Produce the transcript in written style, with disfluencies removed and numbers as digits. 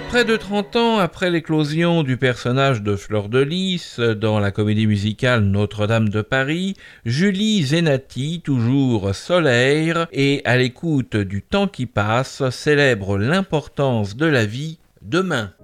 Près de 30 ans après l'éclosion du personnage de Fleur de Lys dans la comédie musicale Notre-Dame de Paris, Julie Zenati, toujours solaire et à l'écoute du temps qui passe, célèbre l'importance de la vie demain.